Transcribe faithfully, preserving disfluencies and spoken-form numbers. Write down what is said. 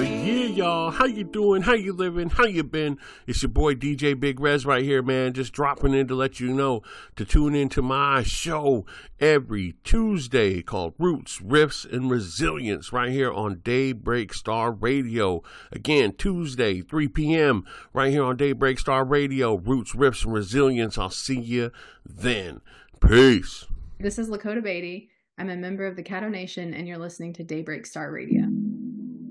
yeah, y'all. How you doing? How you living? How you been? It's your boy D J Big Rez right here, man. Just dropping in to let you know to tune into my show every Tuesday called Roots, Riffs, and Resilience right here on Daybreak Star Radio. Again, Tuesday, three p.m. right here on Daybreak Star Radio. Roots, Riffs, and Resilience. I'll see you then. Peace. This is Lakota Beatty. I'm a member of the Caddo Nation, and you're listening to Daybreak Star Radio.